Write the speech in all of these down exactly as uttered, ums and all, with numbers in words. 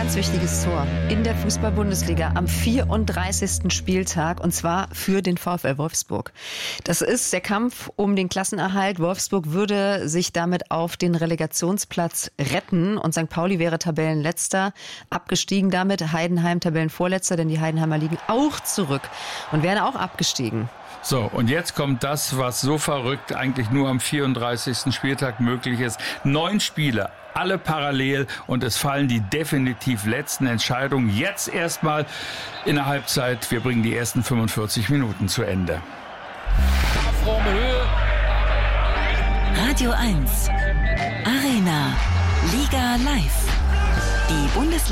ganz wichtiges Tor in der Fußball-Bundesliga am vierunddreißigsten Spieltag, und zwar für den VfL Wolfsburg. Das ist der Kampf um den Klassenerhalt. Wolfsburg würde sich damit auf den Relegationsplatz retten und Sankt Pauli wäre Tabellenletzter, abgestiegen damit. Heidenheim Tabellenvorletzter, denn die Heidenheimer liegen auch zurück und wären auch abgestiegen. So, und jetzt kommt das, was so verrückt eigentlich nur am vierunddreißigsten Spieltag möglich ist. Neun Spiele, alle parallel, und es fallen die definitiv letzten Entscheidungen jetzt erstmal in der Halbzeit. Wir bringen die ersten fünfundvierzig Minuten zu Ende. Radio eins, Arena, Liga live. Die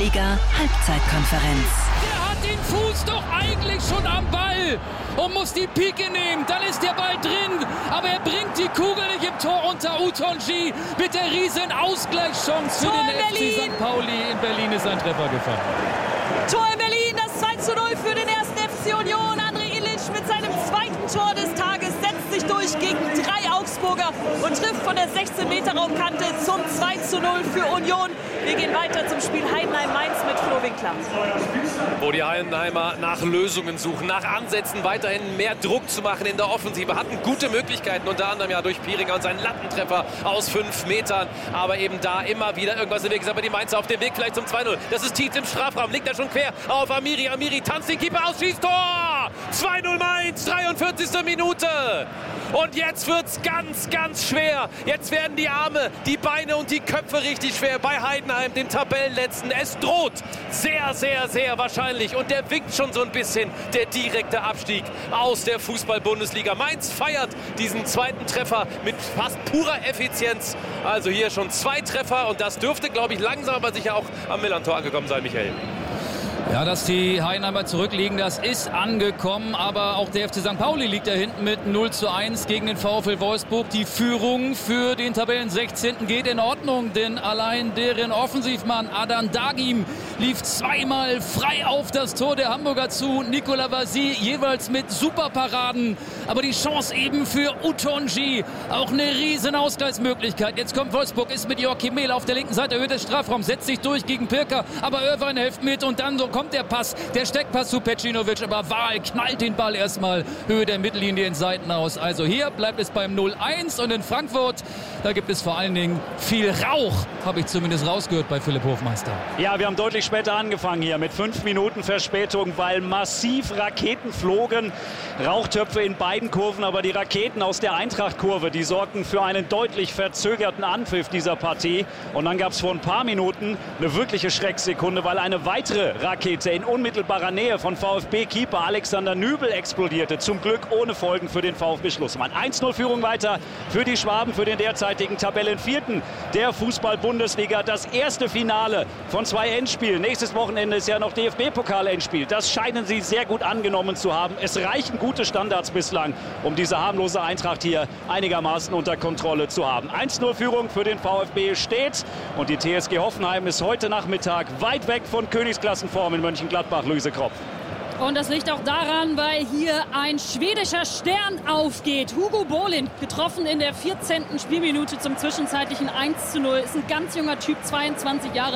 Bundesliga-Halbzeitkonferenz. Der hat den Fuß doch eigentlich schon am Ball und muss die Pike nehmen. Dann ist der Ball drin, aber er bringt die Kugel nicht im Tor unter Utonji mit der riesen Ausgleichschance für den F C Sankt Pauli. In Berlin ist ein Treffer gefallen. Tor in Berlin, das zwei zu null für den ersten F C Union. André Ilic mit seinem zweiten Tor des Tages setzt sich durch gegen drei Augsburger und trifft von der sechzehn Meter Raumkante zum zwei zu null für Union. Wir gehen weiter zum Spiel Heidenheim-Mainz mit Flo Winkler. Wo die Heidenheimer nach Lösungen suchen, nach Ansätzen weiterhin mehr Druck zu machen in der Offensive. Hatten gute Möglichkeiten, unter anderem ja durch Pieringer und seinen Lattentreffer aus fünf Metern. Aber eben da immer wieder irgendwas im Weg ist. Aber die Mainzer auf dem Weg vielleicht zum zwei null. Das ist Tietz im Strafraum, liegt da schon quer auf Amiri. Amiri tanzt den Keeper aus, schießt Tor! zwei null Mainz, dreiundvierzigste Minute. Und jetzt wird's ganz, ganz schwer. Jetzt werden die Arme, die Beine und die Köpfe richtig schwer bei Heidenheim, dem Tabellenletzten. Es droht sehr, sehr, sehr wahrscheinlich. Und der winkt schon so ein bisschen, der direkte Abstieg aus der Fußball-Bundesliga. Mainz feiert diesen zweiten Treffer mit fast purer Effizienz. Also hier schon zwei Treffer. Und das dürfte, glaube ich, langsam aber sicher auch am Millantor angekommen sein, Michael. Ja, dass die Heidenheimer zurückliegen, das ist angekommen. Aber auch der F C Sankt Pauli liegt da hinten mit null zu eins gegen den VfL Wolfsburg. Die Führung für den Tabellen-sechzehnten geht in Ordnung, denn allein deren Offensivmann Adan Dagim lief zweimal frei auf das Tor der Hamburger zu. Nicolas Vasy jeweils mit Superparaden. Aber die Chance eben für Utonji. Auch eine riesen Ausgleichsmöglichkeit. Jetzt kommt Wolfsburg, ist mit Joachim Mehl auf der linken Seite, erhöht des Strafraums, setzt sich durch gegen Pirker. Aber Irvine hilft mit und dann so kommt der Pass, der Steckpass zu Pecinovic. Aber Wahl knallt den Ball erstmal Höhe der Mittellinie in Seiten aus. Also hier bleibt es beim null eins und in Frankfurt, da gibt es vor allen Dingen viel Rauch, habe ich zumindest rausgehört bei Philipp Hofmeister. Ja, wir haben deutlich später angefangen hier mit fünf Minuten Verspätung, weil massiv Raketen flogen. Rauchtöpfe in beiden Kurven, aber die Raketen aus der Eintracht-Kurve, die sorgten für einen deutlich verzögerten Anpfiff dieser Partie. Und dann gab es vor ein paar Minuten eine wirkliche Schrecksekunde, weil eine weitere Rakete in unmittelbarer Nähe von VfB-Keeper Alexander Nübel explodierte. Zum Glück ohne Folgen für den VfB Schlussmann. eins null Führung weiter für die Schwaben, für den derzeitigen Tabellenvierten der Fußball-Bundesliga. Das erste Finale von zwei Endspielen. Nächstes Wochenende ist ja noch D F B-Pokal-Endspiel. Das scheinen sie sehr gut angenommen zu haben. Es reichen gute Standards bislang, um diese harmlose Eintracht hier einigermaßen unter Kontrolle zu haben. eins null Führung für den VfB steht und die T S G Hoffenheim ist heute Nachmittag weit weg von Königsklassenform in Mönchengladbach. Luise Kropf. Und das liegt auch daran, weil hier ein schwedischer Stern aufgeht. Hugo Bolin, getroffen in der vierzehnten Spielminute zum zwischenzeitlichen eins zu null. Ist ein ganz junger Typ, zweiundzwanzig Jahre